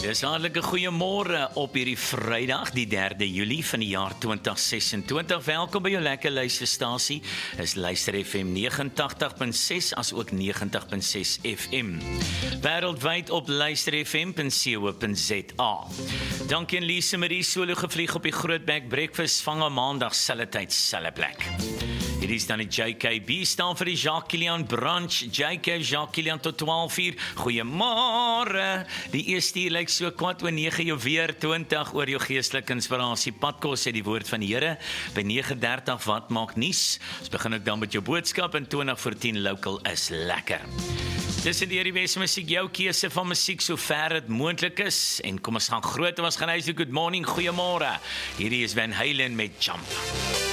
Dis hartlike goeiemôre op hierdie Vrydag, die 3de Julie van die jaar 2026. Welkom by jou lekker luisterstasie. Is Luister FM 89.6 as ook 90.6 FM. Wêreldwyd op luisterfm.co.za. Dankie aan Lise Marie solo gevlieg op die Grootbek Breakfast vange maandag selfe tyd, selfe plek. Hier is dan die JKB, staan vir die Jacques Kilian Brunch. JK Jacques Kilian tot 12:00. Goeiemôre. Die eerste uur lyk so kwart oor 9, jou weer 20 oor jou geestelike inspirasie. Padkos sê die woord van die Here. By 9:30 wat maak nuus. Ons begin ook dan met jou boodskap en 20:10 local is lekker. Dis in die beste musiek, jou keuse van musiek so ver dit moontlik is. En kom ons gaan groot, ons gaan huis toe. Good morning, goeiemôre. Hierdie is Van Halen met Jump.